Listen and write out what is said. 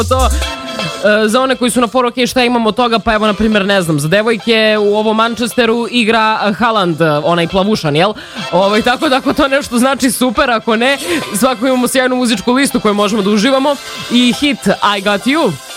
to. Za one koji su na foru, ok, šta imamo od toga, pa evo, na primjer, ne znam, za devojke u ovom Manchesteru igra Haaland, onaj plavušan, jel? Tako da ako to nešto znači super, ako ne, svako imamo sjajnu muzičku listu koju možemo da uživamo i hit I Got You.